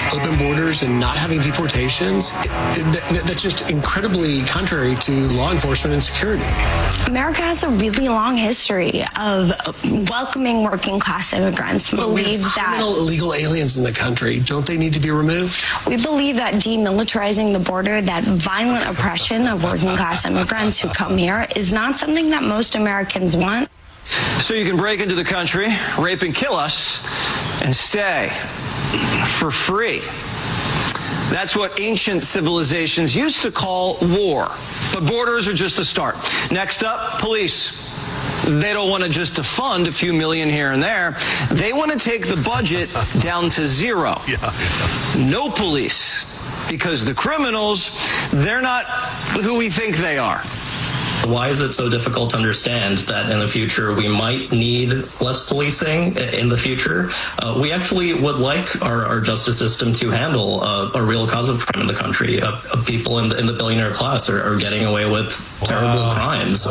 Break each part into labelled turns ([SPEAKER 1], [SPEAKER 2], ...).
[SPEAKER 1] open borders and not having deportations, that's just incredibly contrary to law enforcement and security.
[SPEAKER 2] America has a really long history of welcoming working class immigrants.
[SPEAKER 1] But we have criminal illegal aliens in the country. Don't they need to be removed?
[SPEAKER 2] We believe that demilitarizing the border, that violent oppression of working class immigrants who come here, is not something that most Americans want.
[SPEAKER 3] So you can break into the country, rape and kill us, and stay for free. That's what ancient civilizations used to call war. But borders are just a start. Next up, police. They don't want to just fund a few million here and there. They want to take the budget down to zero. No police. Because the criminals, they're not who we think they are.
[SPEAKER 4] Why is it so difficult to understand that in the future we might need less policing in the future? We actually would like our justice system to handle a real cause of crime in the country. People in the billionaire class are getting away with terrible crimes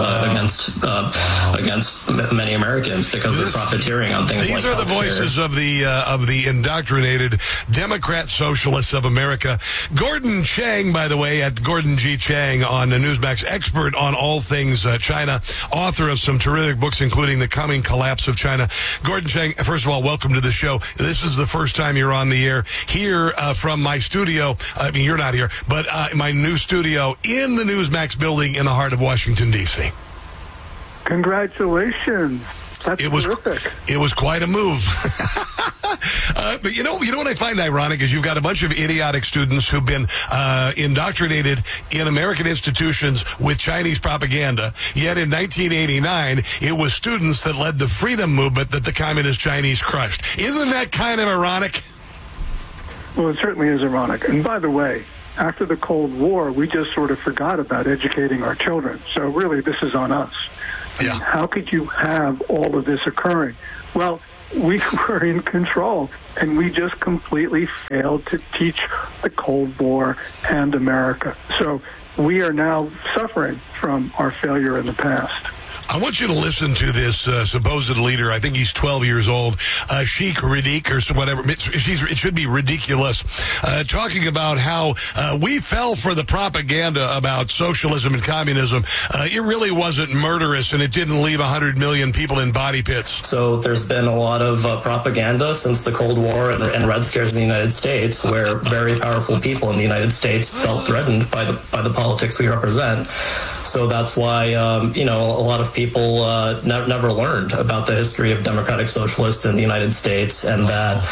[SPEAKER 4] against many Americans because of profiteering on things like
[SPEAKER 5] these are the voices of the indoctrinated Democrat Socialists of America. Gordon Chang, by the way, at Gordon G. Chang on the Newsmax, expert on all things China, author of some terrific books, including The Coming Collapse of China. Gordon Chang, first of all, welcome to the show. This is the first time you're on the air here from my studio. I mean, you're not here, but my new studio in the Newsmax building in the heart of Washington, D.C.
[SPEAKER 6] Congratulations. That's terrific.
[SPEAKER 5] It was quite a move. But you know what I find ironic is you've got a bunch of idiotic students who've been indoctrinated in American institutions with Chinese propaganda. Yet in 1989, it was students that led the freedom movement that the communist Chinese crushed. Isn't that kind of ironic?
[SPEAKER 6] Well, it certainly is ironic. And by the way, after the Cold War, we just sort of forgot about educating our children. So really, this is on us.
[SPEAKER 5] Yeah.
[SPEAKER 6] How could you have all of this occurring? Well, we were in control, and we just completely failed to teach the Cold War and America. So we are now suffering from our failure in the past.
[SPEAKER 5] I want you to listen to this supposed leader. I think he's 12 years old, Sheikh Radiq or whatever. It should be ridiculous. Talking about how we fell for the propaganda about socialism and communism. It really wasn't murderous, and it didn't leave 100 million people in body pits.
[SPEAKER 4] So there's been a lot of propaganda since the Cold War and Red Scares in the United States, where very powerful people in the United States felt threatened by the politics we represent. So that's why, a lot of people never learned about the history of democratic socialists in the United States, and that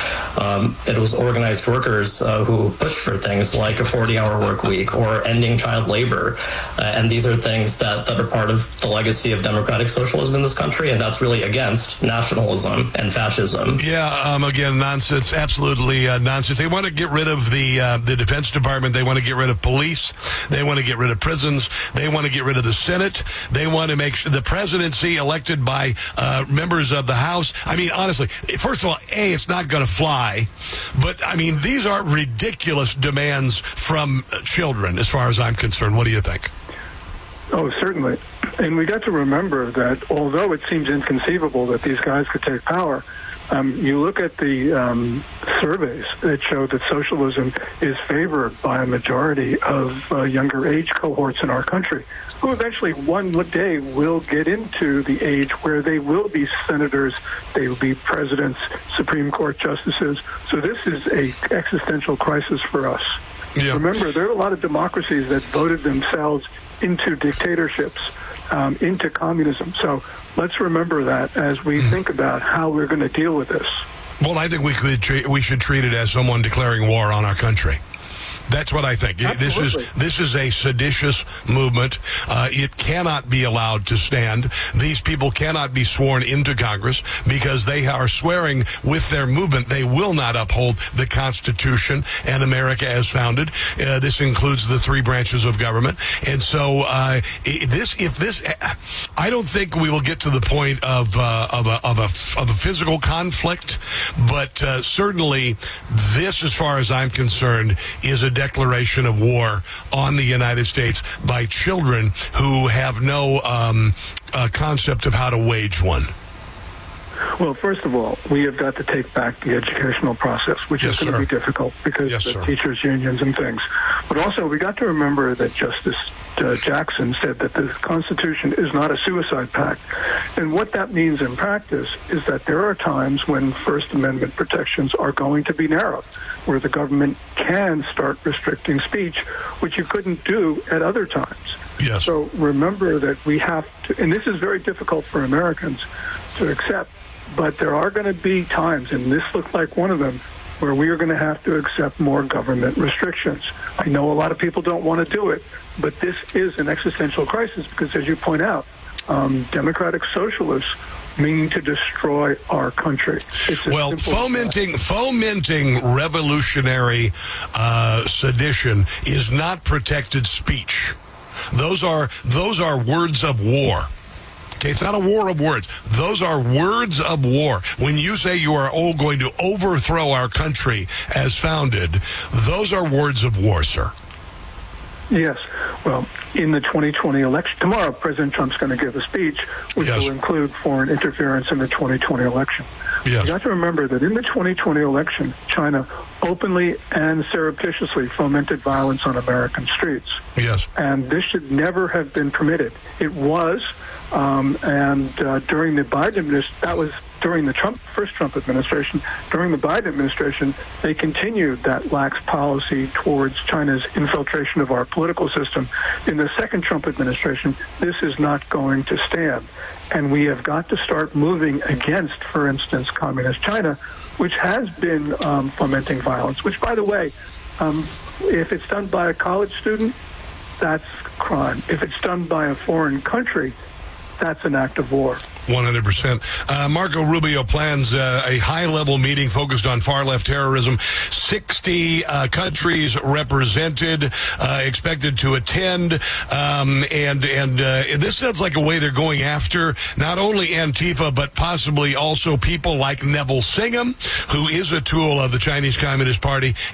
[SPEAKER 4] it was organized workers who pushed for things like a 40-hour work week or ending child labor. And these are things that are part of the legacy of democratic socialism in this country, and that's really against nationalism and fascism.
[SPEAKER 5] Yeah, again, nonsense, absolutely nonsense. They want to get rid of the Defense Department. They want to get rid of police. They want to get rid of prisons. They want to get rid of the Senate. They want to make sure the presidency elected by members of the House. I mean, honestly, first of all, it's not going to fly. But, I mean, these are ridiculous demands from children, as far as I'm concerned. What do you think?
[SPEAKER 6] Oh, certainly. And we got to remember that although it seems inconceivable that these guys could take power, you look at the surveys that show that socialism is favored by a majority of younger age cohorts in our country, who eventually one day will get into the age where they will be senators, they will be presidents, Supreme Court justices. So this is an existential crisis for us. Yeah. Remember, there are a lot of democracies that voted themselves into dictatorships, into communism. So let's remember that as we think about how we're going to deal with this.
[SPEAKER 5] Well, I think we should treat it as someone declaring war on our country. That's what I think.
[SPEAKER 6] Absolutely.
[SPEAKER 5] This is a seditious movement. It cannot be allowed to stand. These people cannot be sworn into Congress because they are swearing with their movement they will not uphold the Constitution and America as founded. This includes the three branches of government. And so I don't think we will get to the point of a physical conflict, but certainly this, as far as I'm concerned, is a declaration of war on the United States by children who have no concept of how to wage one.
[SPEAKER 6] Well, first of all, we have got to take back the educational process, which is going to be difficult because of teachers' unions and things. But also, we got to remember that Justice Jackson said that the Constitution is not a suicide pact. And what that means in practice is that there are times when First Amendment protections are going to be narrowed, where the government can start restricting speech, which you couldn't do at other times.
[SPEAKER 5] Yes.
[SPEAKER 6] So remember that we have to, and this is very difficult for Americans to accept, but there are going to be times, and this looks like one of them, where we are going to have to accept more government restrictions. I know a lot of people don't want to do it, but this is an existential crisis because, as you point out, democratic socialists mean to destroy our country.
[SPEAKER 5] Well, fomenting revolutionary sedition is not protected speech. Those are words of war. Okay, it's not a war of words. Those are words of war. When you say you are all going to overthrow our country as founded, those are words of war, sir.
[SPEAKER 6] Yes. Well, in the 2020 election, tomorrow President Trump's going to give a speech which will include foreign interference in the 2020 election.
[SPEAKER 5] Yes.
[SPEAKER 6] You have to remember that in the 2020 election, China openly and surreptitiously fomented violence on American streets.
[SPEAKER 5] Yes.
[SPEAKER 6] And this should never have been permitted. It was, during the Biden administration, that was during the first Trump administration. During the Biden administration, they continued that lax policy towards China's infiltration of our political system. In the second Trump administration, this is not going to stand. And we have got to start moving against, for instance, communist China, which has been fomenting violence, which, by the way, if it's done by a college student, that's crime. If it's done by a foreign country, that's an act of war.
[SPEAKER 5] 100%. Marco Rubio plans a high-level meeting focused on far-left terrorism. 60 countries represented, expected to attend. And this sounds like a way they're going after not only Antifa, but possibly also people like Neville Singham, who is a tool of the Chinese Communist Party,